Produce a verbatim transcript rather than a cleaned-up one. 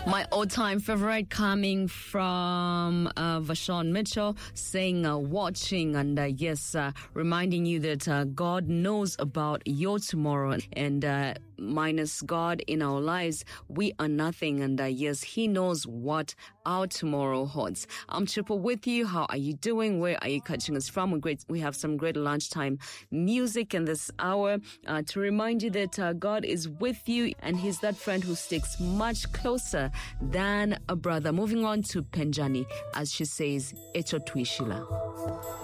My all-time favorite coming from uh, Vashon Mitchell saying uh, watching and uh, yes, uh, reminding you that uh, God knows about your tomorrow and uh, minus God in our lives, we are nothing. And uh, yes, He knows what our tomorrow holds. I'm Triple with you. How are you doing? Where are you catching us from? We great. We have some great lunchtime music in this hour uh, to remind you that uh, God is with you and He's that friend who sticks much closer than a brother. Moving on to Penjani as she says, Echo Twishila.